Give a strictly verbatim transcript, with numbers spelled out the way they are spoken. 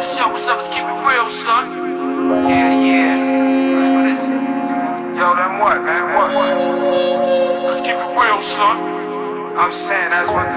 Yo, what's up? Let's keep it real, son. Yeah, yeah. Yo, then what, man? What? Let's keep it real, son. I'm saying that's what the